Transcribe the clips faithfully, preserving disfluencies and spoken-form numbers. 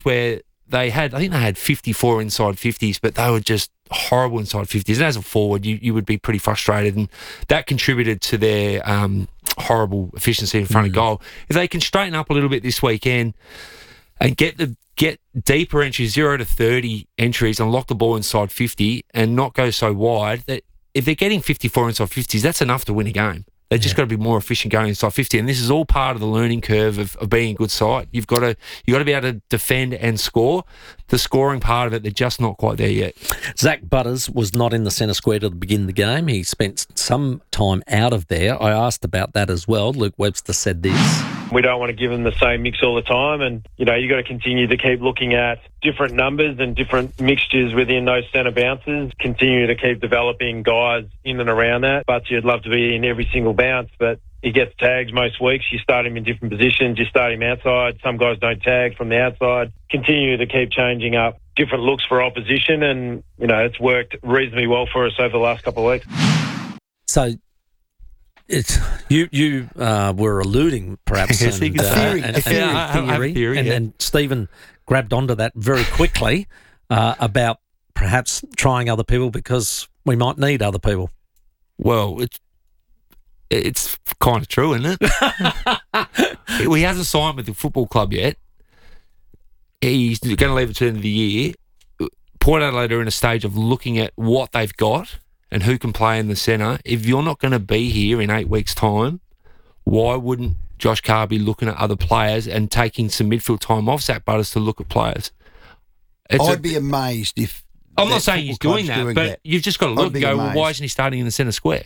where they had, I think they had fifty-four inside fifties, but they were just horrible inside fifties. And as a forward, you, you would be pretty frustrated, and that contributed to their um, horrible efficiency in front mm. of goal. If they can straighten up a little bit this weekend and get the get deeper entries, zero to thirty entries, and lock the ball inside fifty and not go so wide, that if they're getting fifty-four inside fifties, that's enough to win a game. They've just yeah. got to be more efficient going inside fifty, and this is all part of the learning curve of, of being a good side. You've got to you got to be able to defend and score. The scoring part of it, they're just not quite there yet. Zach Butters was not in the centre square to begin the game. He spent some time out of there. I asked about that as well. Luke Webster said this. We don't want to give them the same mix all the time, and you know you got to continue to keep looking at different numbers and different mixtures within those centre bounces. Continue to keep developing guys in and around that. But you'd love to be in every single bounce, but he gets tags most weeks. You start him in different positions. You start him outside. Some guys don't tag from the outside. Continue to keep changing up different looks for opposition, and you know it's worked reasonably well for us over the last couple of weeks. So. It's, you you uh, were alluding, perhaps, and, theory, uh, theory, and, a theory, and, I have a theory, and, yeah. and Stephen grabbed onto that very quickly uh, about perhaps trying other people because we might need other people. Well, it's it's kind of true, isn't it? He hasn't signed with the football club yet. He's going to leave it to the end of the year. Port Adelaide are in a stage of looking at what they've got and who can play in the centre. If you're not going to be here in eight weeks' time, why wouldn't Josh Carr be looking at other players and taking some midfield time off Zach Butters to look at players? It's I'd a, be amazed if... I'm not saying he's doing that, doing but that. you've just got to look and go, well, why isn't he starting in the centre square?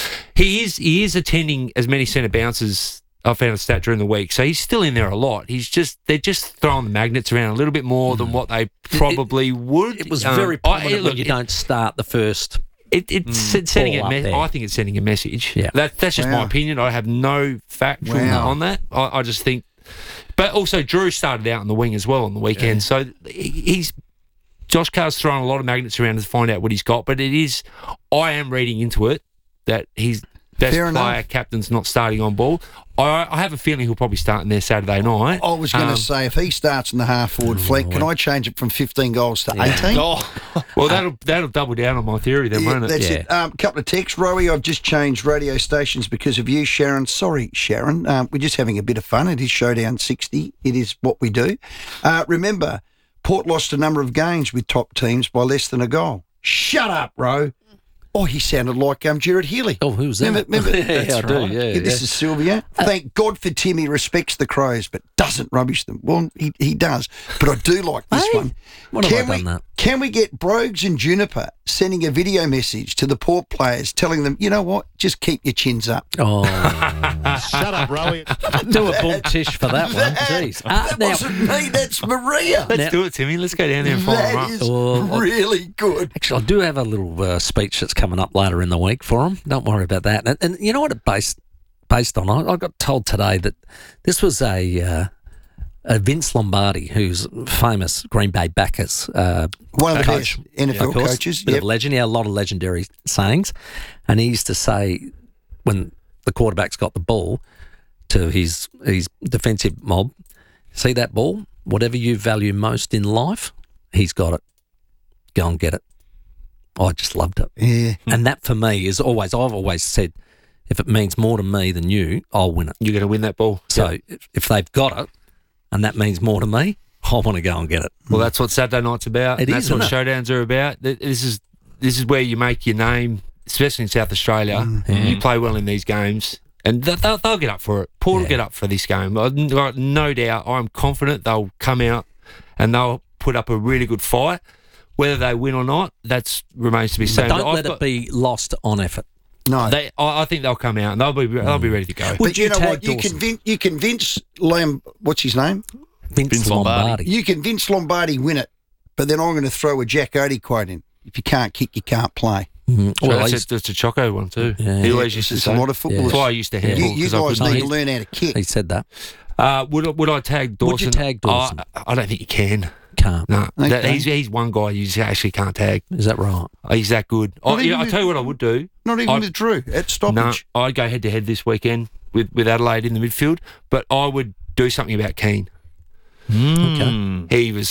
He is he is attending as many centre bounces. I found a stat during the week, so he's still in there a lot. He's just they're just throwing the magnets around a little bit more mm. than what they probably it, would. It was um, very prominent I, look, when you it, don't start the first... It, it's mm, sending a me- I think it's sending a message. Yeah. That, that's just wow. my opinion. I have no factual wow. on that. I, I just think... But also, Drew started out on the wing as well on the weekend, yeah. so he's... Josh Carr's throwing a lot of magnets around to find out what he's got, but it is... I am reading into it that he's best Fair player, enough. captain's not starting on ball. I, I have a feeling he'll probably start in there Saturday night. I was going to Um, say, if he starts in the half-forward flank, can I change it from fifteen goals to eighteen? Oh, well, that'll that'll double down on my theory then, Yeah, won't it? that's Yeah. it. A um, couple of texts. Rowie, I've just changed radio stations because of you, Sharon. Sorry, Sharon. Um, we're just having a bit of fun. It is Showdown sixty. It is what we do. Uh, remember, Port lost a number of games with top teams by less than a goal. Shut up, Ro. Oh, he sounded like um, Gerard Healy. Oh, who's that? Remember, remember, yeah, that's I do, right. yeah, This yeah. is Sylvia. Thank God for Tim. He respects the Crows, but doesn't rubbish them. Well, he, he does. But I do like this Hey, one. when have I Can we, done that? Can we get Brogues and Juniper sending a video message to the Port players telling them, you know what, just keep your chins up? Oh, Shut up, Rowie. do a bull tish for that one. That, Jeez. Uh, that now- wasn't me, that's Maria. Let's Now- do it, Timmy. Let's go down there and fire him That up. is Oh, really good. Actually, I do have a little uh, speech that's coming up later in the week for him. Don't worry about that. And, and you know what it based based on? I, I got told today that this was a, uh, a Vince Lombardi, who's famous Green Bay Backers uh, One of the coach, best N F L of course, coaches. bit Yep. of legend. He had a lot of legendary sayings, and he used to say when the quarterback's got the ball to his his defensive mob, see that ball? Whatever you value most in life, he's got it. Go and get it. I just loved it. Yeah. And that for me is always, I've always said, if it means more to me than you, I'll win it. You're going to win that ball. So Yep. if, if they've got it and that means more to me, I want to go and get it. Well, that's what Saturday night's about. It and that's is, what isn't showdowns are about. Th- This is this is where you make your name, especially in South Australia. Mm-hmm. You play well in these games, and th- they'll, they'll get up for it. Port will Yeah. get up for this game. I've got no doubt. I'm confident they'll come out and they'll put up a really good fight. Whether they win or not, that remains to be seen. But don't I've let got- it be lost on effort. No. They, I, I think they'll come out and they'll be they'll be ready to go. Would but you you know tag what? You Dawson? convince, you convince Liam, what's his name? Vince, Vince Lombardi. Lombardi. You convince Lombardi win it, but then I'm going to throw a Jack Odie quote in. If you can't kick, you can't play. Mhm. So Well, that's, he's- a, that's a Choco one too. Yeah. He always used to There's say. a lot of footballers. That's why I used to handle You, you because I guys couldn't. need No, to learn how to kick. he said that. Uh, would I- would I tag Dawson? Would you tag Dawson? I, I don't think you can. Can't. No, that, Okay. he's he's one guy you just actually can't tag. Is that right? He's that good. Not I, even yeah, I'll with- tell you what I would do. Not even I'd- with Drew at stoppage. No, I'd go head to head this weekend with, with Adelaide in the midfield, but I would do something about Keane. Okay. He was